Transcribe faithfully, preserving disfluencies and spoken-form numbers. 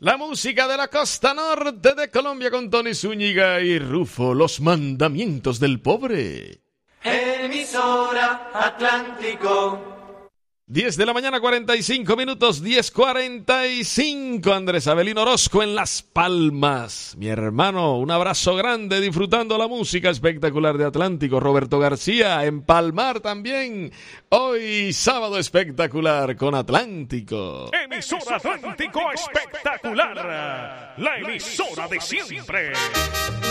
La música de la costa norte de Colombia con Tony Zúñiga y Rufo, los mandamientos del pobre. Emisora Atlántico. diez de la mañana, cuarenta y cinco minutos, diez cuarenta y cinco. Andrés Avelino Orozco en Las Palmas. Mi hermano, un abrazo grande disfrutando la música espectacular de Atlántico. Roberto García en Palmar también. Hoy sábado espectacular con Atlántico. Emisora Atlántico espectacular. La emisora de siempre.